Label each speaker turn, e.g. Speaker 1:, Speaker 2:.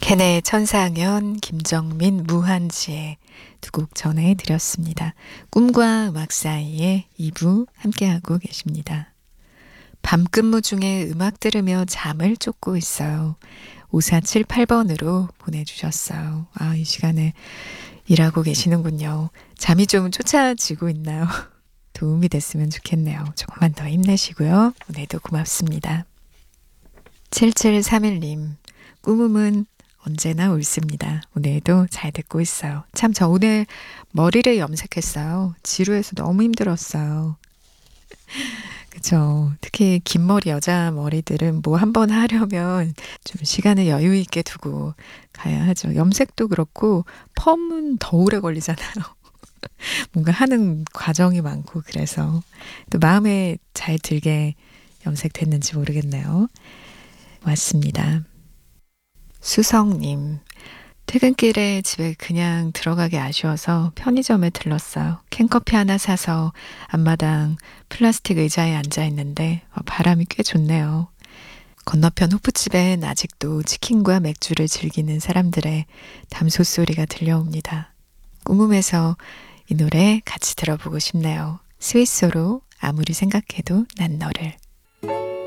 Speaker 1: 캔의 천사학연, 김정민, 무한지혜 두 곡 전해드렸습니다. 꿈과 음악 사이에 2부 함께하고 계십니다. 밤근무 중에 음악 들으며 잠을 쫓고 있어요. 5478번으로 보내주셨어요. 아, 이 시간에 일하고 계시는군요. 잠이 좀 쫓아지고 있나요? 도움이 됐으면 좋겠네요. 조금만 더 힘내시고요. 오늘도 고맙습니다. 7731님, 꿈음은 언제나 옳습니다. 오늘도 잘 듣고 있어요. 참, 저 오늘 머리를 염색했어요. 지루해서 너무 힘들었어요. 그쵸. 특히 긴 머리, 여자 머리들은 뭐 한 번 하려면 좀 시간을 여유 있게 두고 가야 하죠. 염색도 그렇고, 펌은 더 오래 걸리잖아요. 뭔가 하는 과정이 많고, 그래서 또 마음에 잘 들게 염색됐는지 모르겠네요. 맞습니다. 수성님, 퇴근길에 집에 그냥 들어가기 아쉬워서 편의점에 들렀어요. 캔커피 하나 사서 앞마당 플라스틱 의자에 앉아 있는데 바람이 꽤 좋네요. 건너편 호프집엔 아직도 치킨과 맥주를 즐기는 사람들의 담소 소리가 들려옵니다. 꿈음에서 이 노래 같이 들어보고 싶네요. 스위스로 아무리 생각해도 난 너를.